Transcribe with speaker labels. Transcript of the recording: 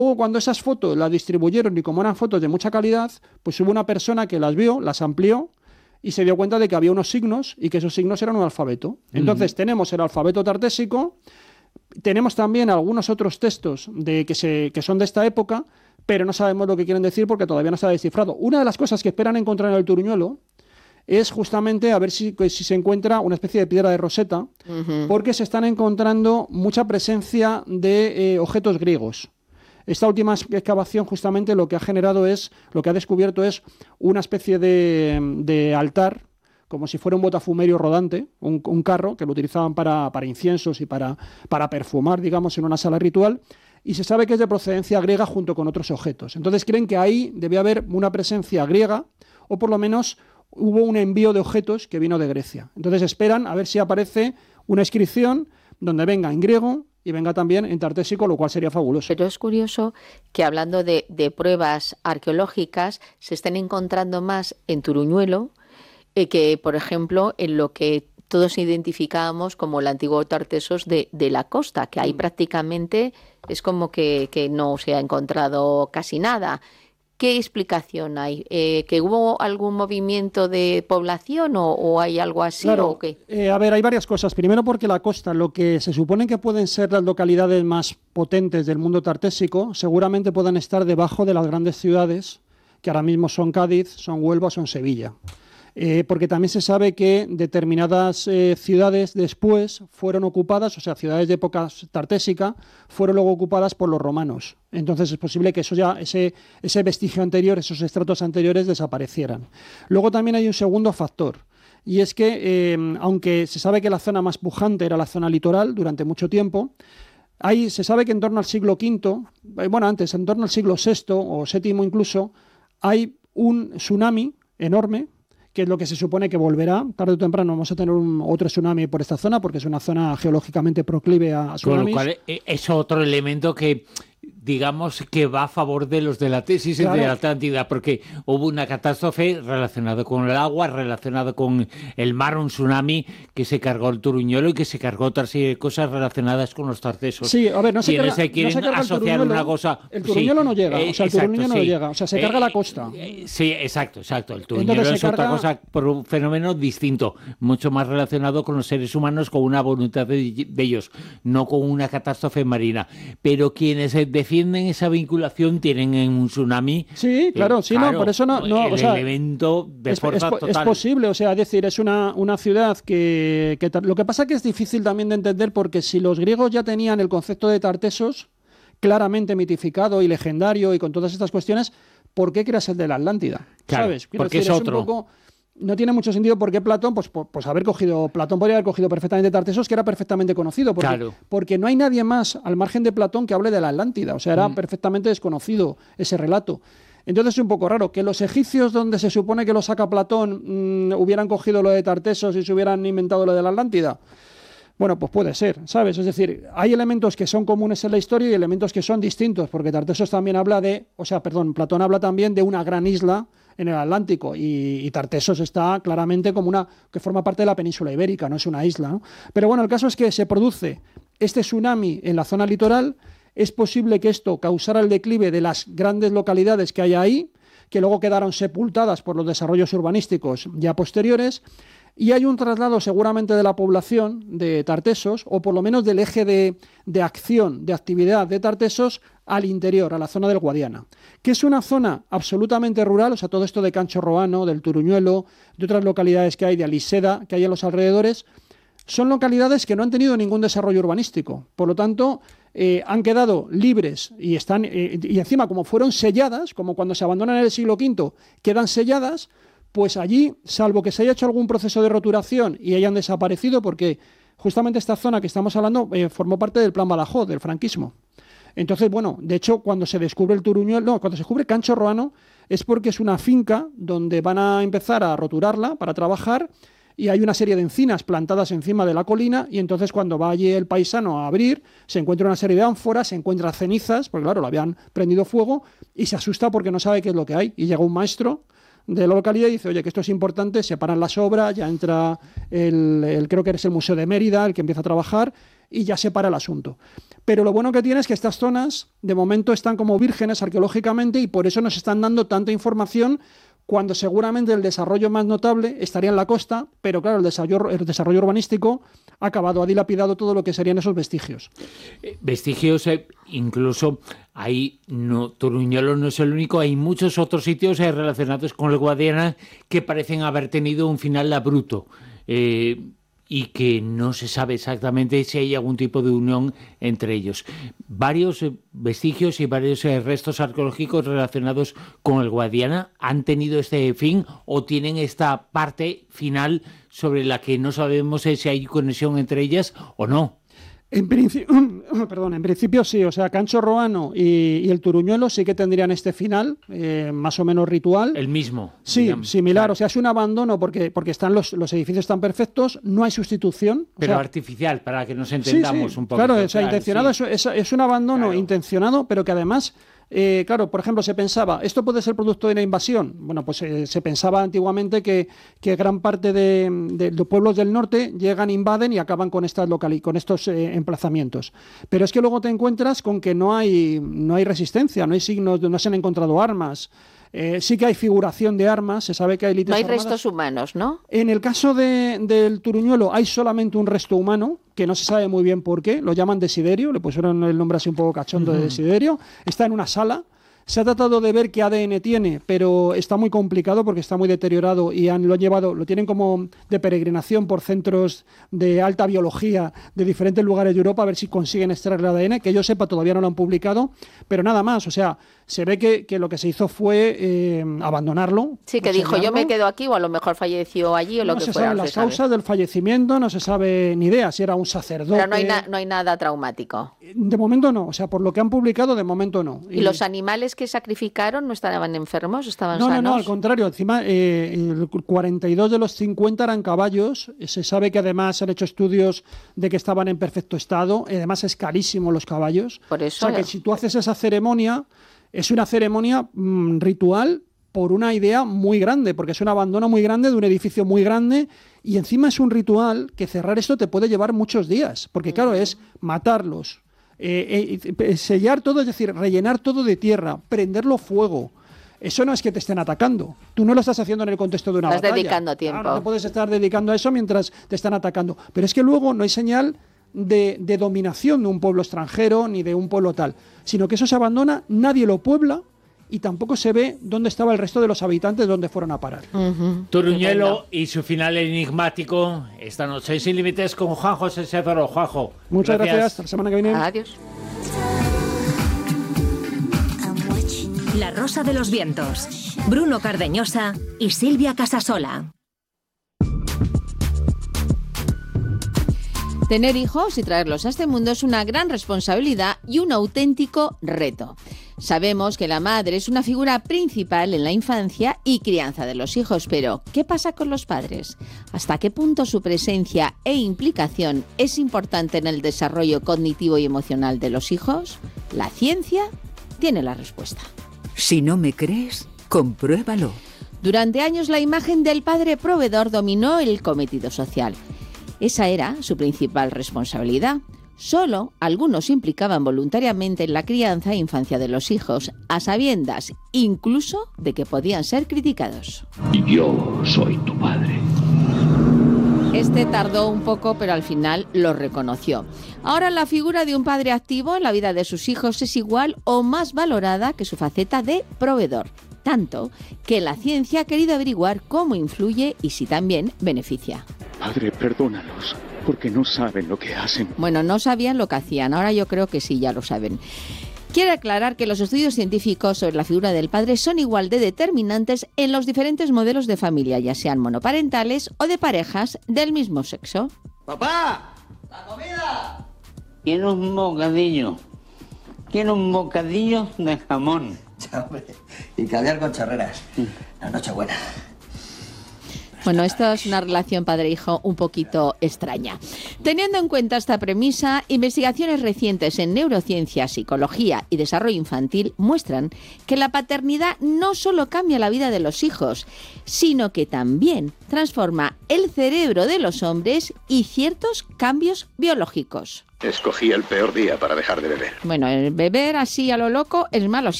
Speaker 1: Luego, cuando esas fotos las distribuyeron y como eran fotos de mucha calidad, pues hubo una persona que las vio, las amplió y se dio cuenta de que había unos signos y que esos signos eran un alfabeto. Entonces tenemos el alfabeto tartésico, tenemos también algunos otros textos que son de esta época, pero no sabemos lo que quieren decir porque todavía no está descifrado. Una de las cosas que esperan encontrar en el Turuñuelo es justamente a ver si se encuentra una especie de piedra de Rosetta, porque se están encontrando mucha presencia de objetos griegos. Esta última excavación justamente lo que ha descubierto es una especie de altar, como si fuera un botafumerio rodante, un carro que lo utilizaban para inciensos y para perfumar, digamos, en una sala ritual, y se sabe que es de procedencia griega junto con otros objetos. Entonces creen que ahí debe haber una presencia griega, o por lo menos hubo un envío de objetos que vino de Grecia. Entonces esperan a ver si aparece una inscripción donde venga en griego y venga también en tartésico, lo cual sería fabuloso.
Speaker 2: Pero es curioso que hablando de pruebas arqueológicas se estén encontrando más en Turuñuelo que, por ejemplo, en lo que todos identificábamos como el antiguo Tartesos de la costa, que ahí prácticamente es como que no se ha encontrado casi nada. ¿Qué explicación hay? ¿Que hubo algún movimiento de población o hay algo así?
Speaker 1: Claro,
Speaker 2: ¿o qué?
Speaker 1: a ver, hay varias cosas. Primero porque la costa, lo que se supone que pueden ser las localidades más potentes del mundo tartésico, seguramente puedan estar debajo de las grandes ciudades, que ahora mismo son Cádiz, son Huelva, son Sevilla. Porque también se sabe que determinadas ciudades después fueron ocupadas, o sea, ciudades de época tartésica, fueron luego ocupadas por los romanos. Entonces es posible que ese vestigio anterior, esos estratos anteriores desaparecieran. Luego también hay un segundo factor, y es que aunque se sabe que la zona más pujante era la zona litoral durante mucho tiempo, se sabe que en torno al siglo V, antes, en torno al siglo VI o VII incluso, hay un tsunami enorme, que es lo que se supone que volverá. Tarde o temprano vamos a tener otro tsunami por esta zona, porque es una zona geológicamente proclive a tsunamis.
Speaker 3: Con lo cual es otro elemento que, digamos, que va a favor de los de la tesis de la Atlántida, porque hubo una catástrofe relacionada con el agua, relacionada con el mar, un tsunami que se cargó el Turuñuelo y que se cargó otra serie de cosas relacionadas con los tartesos.
Speaker 1: Sí, a ver, no se
Speaker 3: quieren asociar una cosa.
Speaker 1: El Turuñuelo no llega, o sea, el Turuñuelo no llega, o sea, se carga la costa.
Speaker 3: Sí, exacto. El Turuñuelo es otra cosa, por un fenómeno distinto, mucho más relacionado con los seres humanos, con una voluntad de ellos, no con una catástrofe marina. Pero quienes defienden esa vinculación tienen en un tsunami.
Speaker 1: Sí, claro, no, por eso no
Speaker 3: el
Speaker 1: o sea,
Speaker 3: elemento de fuerza total.
Speaker 1: Es posible, o sea, es decir, es una ciudad que lo que pasa que es difícil también de entender, porque si los griegos ya tenían el concepto de Tartesos claramente mitificado y legendario y con todas estas cuestiones, ¿por qué creas el de la Atlántida?
Speaker 3: Claro,
Speaker 1: ¿sabes?
Speaker 3: Porque es otro.
Speaker 1: No tiene mucho sentido porque Platón, Platón podría haber cogido perfectamente Tartesos, que era perfectamente conocido, porque no hay nadie más al margen de Platón que hable de la Atlántida, o sea, era perfectamente desconocido ese relato. Entonces es un poco raro que los egipcios, donde se supone que lo saca Platón, hubieran cogido lo de Tartesos y se hubieran inventado lo de la Atlántida. Bueno, pues puede ser, ¿sabes? Es decir, hay elementos que son comunes en la historia y elementos que son distintos, porque Tartesos también Platón habla también de una gran isla en el Atlántico y Tartesos está claramente como que forma parte de la península ibérica, no es una isla, ¿no? Pero bueno, el caso es que se produce este tsunami en la zona litoral. Es posible que esto causara el declive de las grandes localidades que hay ahí, que luego quedaron sepultadas por los desarrollos urbanísticos ya posteriores, y hay un traslado seguramente de la población de Tartesos, o por lo menos del eje de acción, de actividad de Tartesos al interior, a la zona del Guadiana, que es una zona absolutamente rural, o sea, todo esto de Cancho Roano, del Turuñuelo, de otras localidades que hay, de Aliseda, que hay en los alrededores, son localidades que no han tenido ningún desarrollo urbanístico. Por lo tanto, han quedado libres y están y encima, como fueron selladas, como cuando se abandonan en el siglo V, quedan selladas, pues allí, salvo que se haya hecho algún proceso de roturación y hayan desaparecido, porque justamente esta zona que estamos hablando formó parte del Plan Badajoz, del franquismo. Entonces, bueno, de hecho, cuando se descubre el Turuñuelo, cuando se descubre Cancho Roano, es porque es una finca donde van a empezar a roturarla para trabajar, y hay una serie de encinas plantadas encima de la colina, y entonces cuando va allí el paisano a abrir, se encuentra una serie de ánforas, se encuentra cenizas, porque claro, lo habían prendido fuego, y se asusta porque no sabe qué es lo que hay, y llega un maestro de la localidad y dice, oye, que esto es importante, se paran las obras, ya entra creo que es el Museo de Mérida, el que empieza a trabajar, y ya se para el asunto. Pero lo bueno que tiene es que estas zonas, de momento, están como vírgenes arqueológicamente y por eso nos están dando tanta información, cuando seguramente el desarrollo más notable estaría en la costa, pero claro, el desarrollo urbanístico ha acabado, ha dilapidado todo lo que serían esos vestigios.
Speaker 3: Vestigios, incluso Toruñuelo no es el único, hay muchos otros sitios relacionados con el Guadiana que parecen haber tenido un final abrupto. Y que no se sabe exactamente si hay algún tipo de unión entre ellos. Varios vestigios y varios restos arqueológicos relacionados con el Guadiana han tenido este fin o tienen esta parte final sobre la que no sabemos si hay conexión entre ellas o no.
Speaker 1: En principio sí, o sea, Cancho Roano y el Toruñuelo sí que tendrían este final, más o menos ritual.
Speaker 3: El mismo.
Speaker 1: Sí, digamos, similar, claro. O sea, es un abandono porque están los edificios están perfectos, no hay sustitución.
Speaker 3: Pero artificial, para que nos entendamos un poco.
Speaker 1: Claro, o sea, intencionado, sí. Es un abandono intencionado, pero que además... claro, por ejemplo, se pensaba, ¿esto puede ser producto de una invasión? Bueno, pues se pensaba antiguamente que gran parte de los pueblos del norte llegan, invaden y acaban con estos emplazamientos. Pero es que luego te encuentras con que no hay resistencia, no hay signos, no se han encontrado armas. Sí que hay figuración de armas, se sabe que hay élites armadas.
Speaker 2: No hay restos humanos, ¿no?
Speaker 1: En el caso del Toruñuelo hay solamente un resto humano, que no se sabe muy bien por qué, lo llaman Desiderio, le pusieron el nombre así un poco cachondo de Desiderio, está en una sala. Se ha tratado de ver qué ADN tiene, pero está muy complicado porque está muy deteriorado y lo tienen como de peregrinación por centros de alta biología de diferentes lugares de Europa a ver si consiguen extraer el ADN, que yo sepa todavía no lo han publicado, pero nada más, o sea, se ve que lo que se hizo fue abandonarlo.
Speaker 2: Sí, que dijo, yo me quedo aquí o a lo mejor falleció allí o lo que fuera.
Speaker 1: No se saben las causas del fallecimiento, no se sabe ni idea si era un sacerdote.
Speaker 2: Pero no hay nada traumático.
Speaker 1: De momento no, o sea, por lo que han publicado, de momento no.
Speaker 2: ¿Y los animales que sacrificaron no estaban enfermos, estaban sanos?
Speaker 1: No, al contrario, encima el 42 de los 50 eran caballos, se sabe que además se han hecho estudios de que estaban en perfecto estado, además es carísimo los caballos.
Speaker 2: Por eso,
Speaker 1: o sea, que si tú haces esa ceremonia, es una ceremonia ritual por una idea muy grande, porque es un abandono muy grande de un edificio muy grande y encima es un ritual que cerrar esto te puede llevar muchos días, porque claro, es matarlos, sellar todo, es decir, rellenar todo de tierra, prenderlo fuego. Eso no es que te estén atacando. Tú no lo estás haciendo en el contexto de una batalla.
Speaker 2: Estás dedicando tiempo.
Speaker 1: Claro, no puedes estar dedicando a eso mientras te están atacando. Pero es que luego no hay señal de dominación de un pueblo extranjero ni de un pueblo tal, sino que eso se abandona, nadie lo puebla y tampoco se ve dónde estaba el resto de los habitantes, dónde fueron a parar.
Speaker 3: Toruñuelo y su final enigmático esta noche Sin Límites con Juan José Severo. Juanjo,
Speaker 1: muchas gracias. Hasta la semana que viene.
Speaker 2: Adiós.
Speaker 4: La Rosa de los Vientos, Bruno Cardeñosa y Silvia Casasola.
Speaker 2: Tener hijos y traerlos a este mundo es una gran responsabilidad y un auténtico reto. Sabemos que la madre es una figura principal en la infancia y crianza de los hijos, pero ¿qué pasa con los padres? ¿Hasta qué punto su presencia e implicación es importante en el desarrollo cognitivo y emocional de los hijos? La ciencia tiene la respuesta.
Speaker 5: Si no me crees, compruébalo.
Speaker 2: Durante años la imagen del padre proveedor dominó el cometido social. Esa era su principal responsabilidad. Solo algunos se implicaban voluntariamente en la crianza e infancia de los hijos, a sabiendas incluso de que podían ser criticados.
Speaker 6: Yo soy tu padre.
Speaker 2: Este tardó un poco, pero al final lo reconoció. Ahora la figura de un padre activo en la vida de sus hijos es igual o más valorada que su faceta de proveedor. Tanto que la ciencia ha querido averiguar cómo influye y si también beneficia.
Speaker 6: Padre, perdónalos, porque no saben lo que hacen.
Speaker 2: Bueno, no sabían lo que hacían, ahora yo creo que sí, ya lo saben. Quiero aclarar que los estudios científicos sobre la figura del padre son igual de determinantes en los diferentes modelos de familia, ya sean monoparentales o de parejas del mismo sexo.
Speaker 7: ¡Papá! ¡La comida!
Speaker 8: Quiero un bocadillo. Quiero un bocadillo de jamón.
Speaker 7: Y caviar con chorreras. La Nochebuena.
Speaker 2: Bueno, esta es una relación padre-hijo un poquito extraña. Teniendo en cuenta esta premisa, investigaciones recientes en neurociencia, psicología y desarrollo infantil muestran que la paternidad no solo cambia la vida de los hijos, sino que también transforma el cerebro de los hombres y ciertos cambios biológicos.
Speaker 6: Escogí el peor día para dejar de beber.
Speaker 9: Bueno, el beber así a lo loco es malo.